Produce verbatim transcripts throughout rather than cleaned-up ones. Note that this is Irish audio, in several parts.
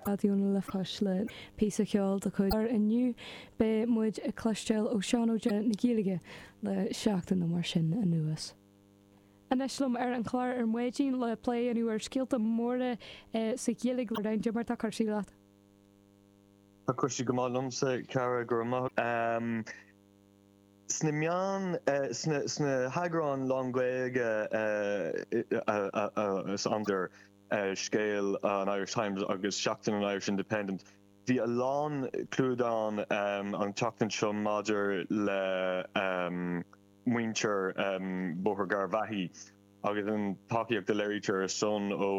Adúna le fáis le písa cheáil do chuid ar inniu be muid a cloisteil ó seanóide na Gaeilge le seachtain na mar sin a nuas. An eslum ar an chláir ar muidín le play anú ar scialta móra sa Gaeilge le dain demartá carsí leat. Tá cuirsi go málam sa cara gur amach. Um, Sna meán, uh, sna, sna hagrán long Gaeilge uh, uh, uh, uh, is under uh, scale an Irish Times agus seachtain an Irish Independent. Bhí a lán clúdán um, an teachtain seo maidir le um, muintir um, Bóthar Garvahi agus an takeíocht de léirítear son ó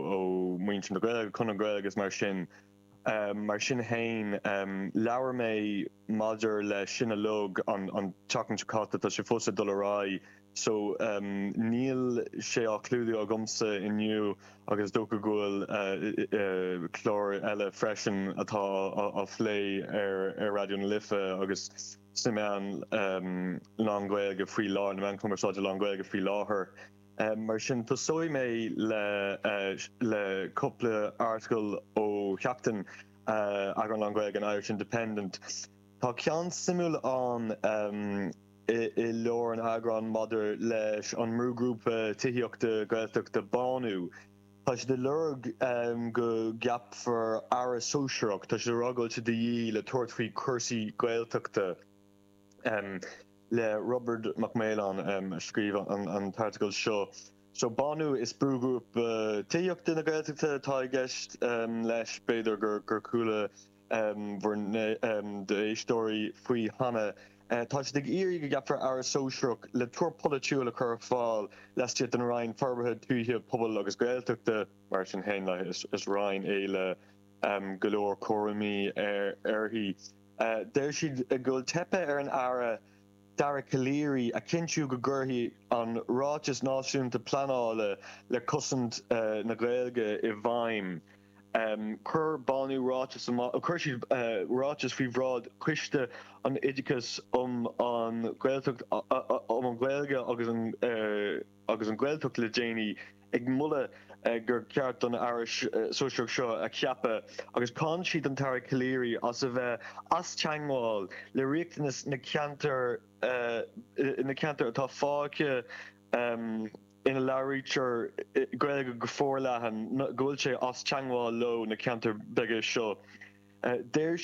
ó muintir na Gaeilge chun an Gaeilge agus mar sin. Um, mar sin hain um, leabhar mé maidir le sin a log an, an teachtain chicáta tá sé fusa dul ará so um, níl sé á clúdaí á gomsa inniu agus dócha gúil uh, uh, chlór eile freisin atá á phlé ar ar Radio na Lifa agus simeán um, long Gaeilge faoi láthair na man cumarsáide long Gaeilge faoi láthair. Um, mar sin pasói mé le, uh, le couple article ó Cheachtain uh, ag an long Gaeilge an Irish Independent. Tá ceann simúil an um, i, i leor an agran madidir leis an mrúgrúpa tithíochta Gaeltachta Banú. Tá sé de lurg um, go gap for ara sóisireacht, tá sé ragailte de dhí le tuairt faoi cursaí Gaeltachta. Um, le Robert McMahon um, scríb an, an article seo. So Banú is brúgrúp uh, tithíochta na Gaeltachta tá i gceist um, leis beidir gur gur cúla um, um, de éistóirí faoi hana. Uh, tá sé ag iarraí go gapar ar sóisireacht le tuair politiúil le chur fáil leis tíad an Ryan forbarthe tuaithe pobl agus Gaeltachta mar sin hain le is, is Ryan é le um, go leor choramí ar airthaí. Uh, Déir siad a gúil tepe ar an ara Dara Calíri a cinsiú go gurthaí an ráiteas náisiúnta planála le cosint uh, na Gaeilge i bhaim. Um, cur Banú ráiteas cur siad uh, ráiteas faoi bhrád cuiste an idicus um an Gaeltacht um an Gaeilge agus an uh, agus an Gaeltacht le déanaí ag mulla uh, gur ceart an Irish uh, sóisireacht seo a ceappa agus cá siad an Dara Calíri as a bheith as teagháil le riachtanas na ceantar uh, na ceantar atá fáice um, ina leabharítear Gaeilge go fórleathan ghfuil sé as teagháil lo na ceantar beige seo. Uh, Déir